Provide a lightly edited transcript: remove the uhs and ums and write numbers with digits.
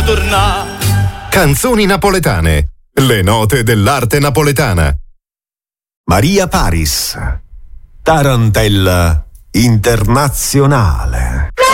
tornare. Canzoni napoletane, le note dell'arte napoletana. Maria Paris, tarantella internazionale.